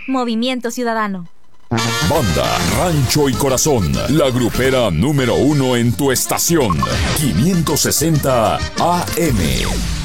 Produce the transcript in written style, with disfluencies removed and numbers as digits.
Movimiento Ciudadano. Banda Rancho y Corazón, la grupera número 1 en tu estación. 560 AM.